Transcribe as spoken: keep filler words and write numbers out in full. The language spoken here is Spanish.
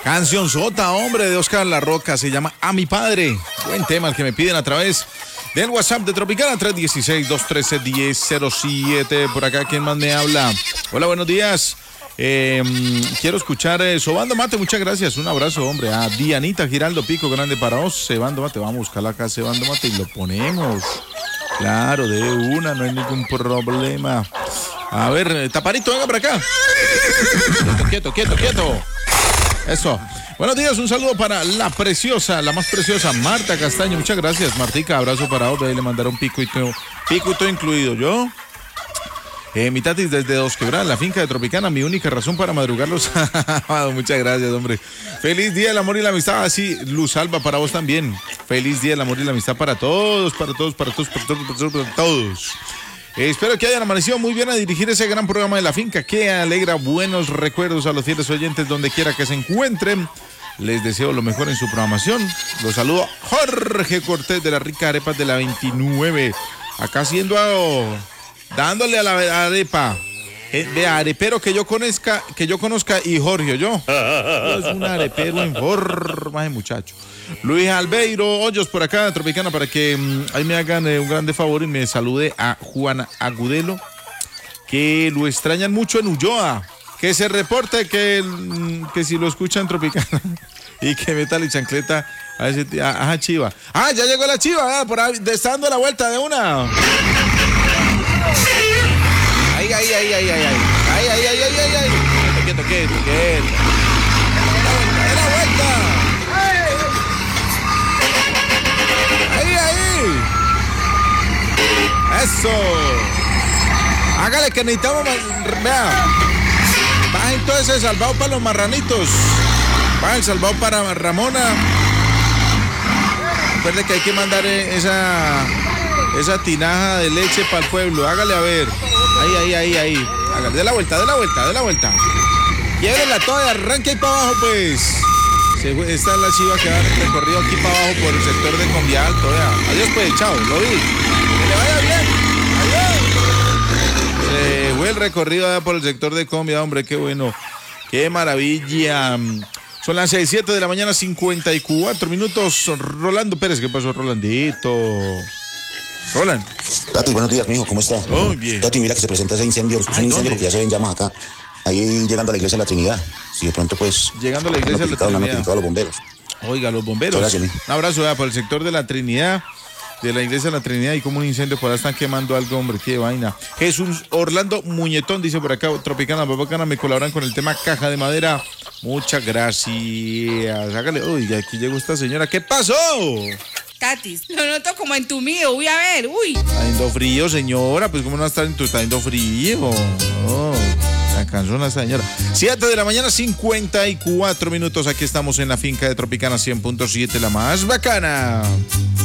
Canción sota, hombre, de Oscar La Roca, se llama A Mi Padre. Buen tema el que me piden a través del WhatsApp de Tropicana, tres uno seis, dos uno tres, uno cero cero siete. Por acá, ¿quién más me habla? Hola, buenos días. Eh, quiero escuchar eh, Sobando Mate, muchas gracias. Un abrazo, hombre. A Dianita Giraldo Pico, grande para vos. Cebando Mate, vamos a buscarla acá, Cebando Mate, y lo ponemos. Claro, de una, no hay ningún problema. A ver, Taparito, venga para acá. Quieto, quieto, quieto, quieto. Eso. Buenos días, un saludo para la preciosa, la más preciosa, Marta Castaño. Muchas gracias, Martica. Abrazo para vos. Ahí le mandaron pico y todo, pico y todo incluido. Yo, eh, mi tatis desde Dos Quebradas, la finca de Tropicana, mi única razón para madrugar los sábados. Muchas gracias, hombre. Feliz día del amor y la amistad. Así, Luz Alba, para vos también. Feliz día del amor y la amistad para todos, para todos, para todos, para todos, para todos. Para todos. Eh, espero que hayan amanecido muy bien a dirigir ese gran programa de La Finca que alegra buenos recuerdos a los fieles oyentes donde quiera que se encuentren. Les deseo lo mejor en su programación. Los saludo Jorge Cortés de las ricas arepas de la veintinueve. Acá haciendo, dándole a la arepa. Eh, de arepero que yo conozca, que yo conozca y Jorge, yo. Es un arepero en forma de muchacho. Luis Albeiro Hoyos por acá, Tropicana, para que um, ahí me hagan eh, un grande favor y me salude a Juana Agudelo, que lo extrañan mucho en Ulloa, que se reporte que, que si lo escuchan Tropicana y que meta la chancleta a ese tío, ajá, Chiva. Ah, ya llegó la Chiva, ah, por ahí, está dando la vuelta de una. Ahí, ahí, ahí, ahí, ahí, ahí, ahí, ahí, ahí, ahí, ahí. Quieto, quieto, quieto. ¡Es la vuelta! ¡Ahí, ahí! ¡Eso! Hágale que necesitamos, vea. Baja entonces el salvado para los marranitos. Baja el salvado para Ramona. Recuerde que hay que mandar esa, esa tinaja de leche para el pueblo. Hágale a ver. Ahí, ahí, ahí, ahí. Hágale, de la vuelta, de la vuelta, de la vuelta. Quiebrela toda y arranque ahí para abajo, pues. Esta es la Chiva que va recorrido aquí para abajo por el sector de Convía Alto. Vea. Adiós, pues, chao, lo vi. Que le vaya bien. Adiós. Se fue el recorrido allá por el sector de Convía, hombre, qué bueno. Qué maravilla. Son las seis, siete de la mañana, cincuenta y cuatro minutos. Rolando Pérez, ¿qué pasó, Rolandito? Roland. Tati, buenos días, mijo, ¿cómo está? Muy bien. Tati, mira que se presenta ese incendio. Es un incendio porque ya se ven llamas acá. Ahí llegando a la iglesia de la Trinidad. Si de pronto, pues. Llegando a la iglesia de la Trinidad. Han notificado a los bomberos. Oiga, los bomberos. Gracias, un abrazo ya, por el sector de la Trinidad, de la iglesia de la Trinidad, y como un incendio por ahí están quemando algo, hombre, qué vaina. Jesús Orlando Muñetón dice por acá, Tropicana, Papacana, me colaboran con el tema caja de madera. Muchas gracias. Hágale, uy, aquí llegó esta señora. ¿Qué pasó? Tatis, lo noto como entumido, voy a ver, uy. Está yendo frío, señora, pues cómo no está entumido, está yendo frío. Oh, la canzona señora. siete de la mañana, cincuenta y cuatro minutos, aquí estamos en la finca de Tropicana cien punto siete, la más bacana.